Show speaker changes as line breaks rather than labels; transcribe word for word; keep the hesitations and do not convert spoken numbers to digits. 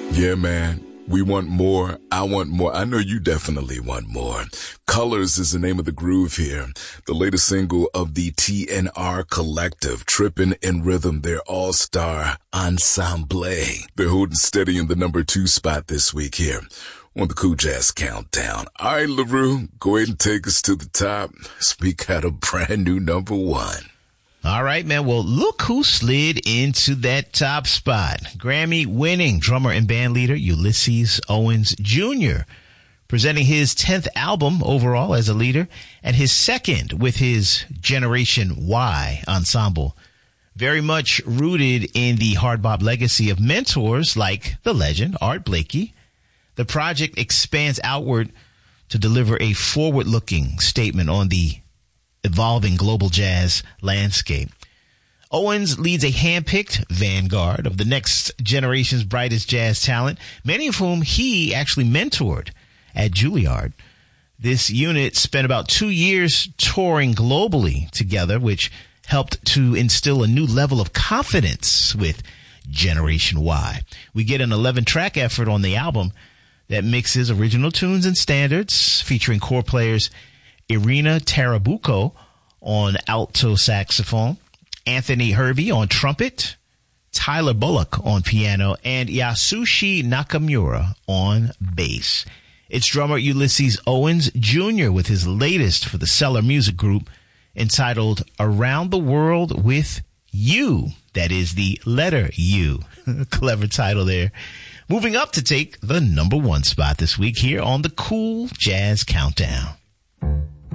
Yeah, man. We want more. I want more. I know you definitely want more. Colors is the name of the groove here. The latest single of the T N R Collective, Trippin' in Rhythm, their all-star ensemble. They're holding steady in the number two spot this week here on the Cool Jazz Countdown. All right, LaRue, go ahead and take us to the top. Speak out a brand new number one.
All right, man. Well, look who slid into that top spot. Grammy-winning drummer and bandleader Ulysses Owens Junior, presenting his tenth album overall as a leader and his second with his Generation Y ensemble. Very much rooted in the hard bop legacy of mentors like the legend Art Blakey. The project expands outward to deliver a forward-looking statement on the evolving global jazz landscape. Owens leads a hand-picked vanguard of the next generation's brightest jazz talent, many of whom he actually mentored at Juilliard. This unit spent about two years touring globally together, which helped to instill a new level of confidence with Generation Y. We get an eleven-track effort on the album that mixes original tunes and standards, featuring core players Irina Tarabuco on alto saxophone, Anthony Hervey on trumpet, Tyler Bullock on piano, and Yasushi Nakamura on bass. It's drummer Ulysses Owens Junior with his latest for the Cellar Music Group, entitled Around the World with You. That is the letter U. Clever title there. Moving up to take the number one spot this week here on the Cool Jazz Countdown.